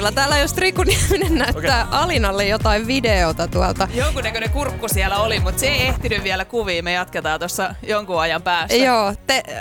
Täällä jos Riku Nieminen näyttää Alinalle jotain videota tuolta. Jonkunnäköinen kurkku siellä oli, mutta se ei ehtinyt vielä kuviin. Me jatketaan tuossa jonkun ajan päästä. Joo,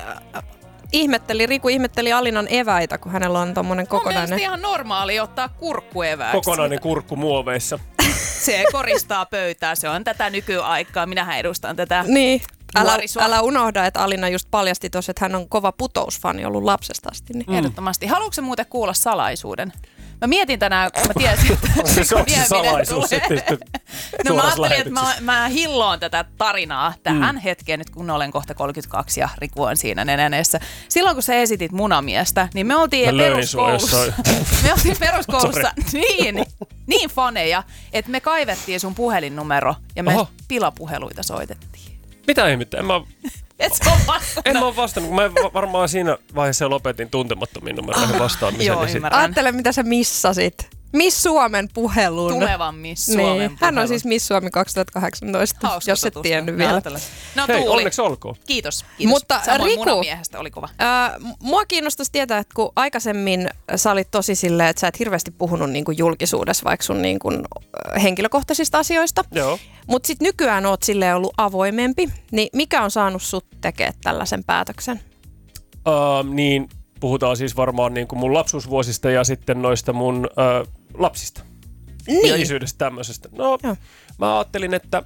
Riku ihmetteli Alinan eväitä, kun hänellä on tommonen kokonainen. Mun mielestä ihan normaali ottaa kurkkuevääksi. Kokonainen kurkku muoveissa. Se koristaa pöytää, se on tätä nykyaikaa. Minähän edustan tätä. Niin. Älä unohda, että Alina just paljasti tuossa, että hän on kova putousfani ollut lapsesta asti. Niin. Ehdottomasti. Haluatko sä muuten kuulla salaisuuden? Mä mietin tänään, kun mä tiesin, että onko se salaisuus sitten no mä ajattelin, että mä hilloon tätä tarinaa tähän hetkeen nyt, kun olen kohta 32 ja Riku on siinä nenäneessä. Silloin, kun sä esitit munamiestä, niin me oltiin peruskoulussa niin faneja, että me kaivettiin sun puhelinnumero ja me pilapuheluita soitettiin. Mitä ihmettä? En mä ole vastannut, kun mä varmaan siinä vaiheessa lopetin tuntemattomiin numeroihin vastaamisen. Joo, ymmärrän. Ajattele, mitä sä missasit. Miss Suomen puhelun. Tulevan Miss Suomen puhelun. Hän on siis Miss Suomi 2018, jos et tiennyt vielä. No, hei, onneksi olkoon. Kiitos. Mutta samoin Riku, munamiehestä oli kova. Mua kiinnostaisi tietää, että kun aikaisemmin sä olit tosi silleen, että sä et hirveästi puhunut niin kuin julkisuudessa vaikka sun niin kuin henkilökohtaisista asioista. Joo. Mutta sitten nykyään oot silleen ollut avoimempi. Niin mikä on saanut sut tekemään tällaisen päätöksen? Niin, puhutaan siis varmaan niin kuin mun lapsuusvuosista ja sitten noista mun lapsista. Niin. Ja isyydestä tämmöisestä. No, joo. Mä ajattelin, että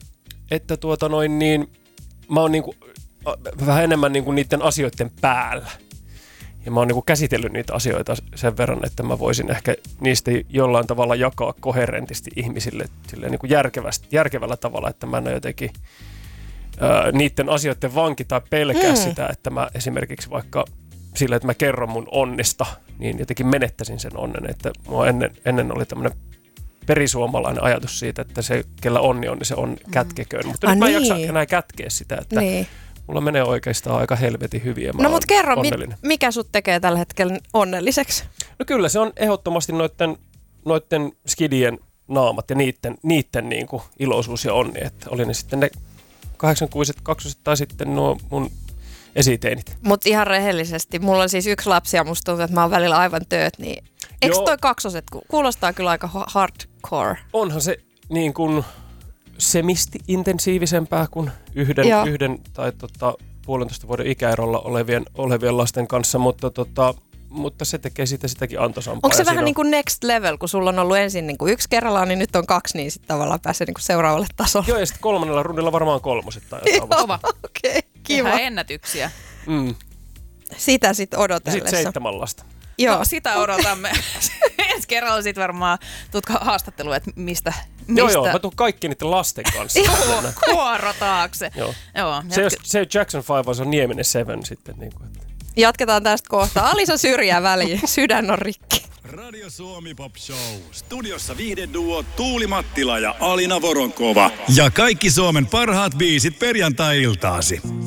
mä oon niinku vähän enemmän niinku niiden asioiden päällä. Ja mä oon niinku käsitellyt niitä asioita sen verran, että mä voisin ehkä niistä jollain tavalla jakaa koherentisti ihmisille silleen niinku järkevällä tavalla, että mä en ole jotenkin niiden asioiden vanki tai pelkää sitä, että mä esimerkiksi vaikka sillä, että mä kerron mun onnista, niin jotenkin menettäisin sen onnen. Että mua ennen oli tämmöinen perisuomalainen ajatus siitä, että se, kellä onni on, niin se on kätkeköön. Mutta nyt mä en jaksa enää kätkeä sitä, että mulla menee oikeastaan aika helvetin hyvin ja mä mutta kerro, mikä sut tekee tällä hetkellä onnelliseksi? No kyllä se on ehdottomasti noitten skidien naamat ja niitten niin kuin iloisuus ja onni. Että oli ne sitten ne 86 kaksoset tai sitten nuo mun esiteinit. Mutta ihan rehellisesti, mulla on siis yksi lapsi ja musta tuntuu, että mä oon välillä aivan tööt, niin eikö toi kaksoset kuulostaa kyllä aika hardcore? Onhan se niin kuin semisti intensiivisempää kuin yhden tai 1,5 vuoden ikäerolla olevien lasten kanssa, mutta se tekee siitä sitäkin antoisampaa. Onko se vähän niin kuin next level, kun sulla on ollut ensin niin kuin yksi kerrallaan, niin nyt on 2, niin sitten tavallaan pääsee niin kuin seuraavalle tasolle? Joo, ja sitten 3. rundilla varmaan 3 tai jotain. Okei, kiva. Tehdään ennätyksiä. Sitä sitten odotellessa. Ja sitten 7 lasta. Joo. No, sitä odotamme. Ensi kerralla sitten varmaan tuut haastattelua, että mistä. Joo, mä tuun kaikki niiden lasten kanssa. Kuoro taakse. Joo. Se on Jackson 5, vaan se on Nieminen 7 sitten. Niin kuin, että. Jatketaan tästä kohtaa. Alisa syrjää väliin. Sydän on rikki. Radio Suomi Pop Show. Studiossa viihdeduo Tuuli Mattila ja Alina Voronkova. Ja kaikki Suomen parhaat biisit perjantai-iltaasi.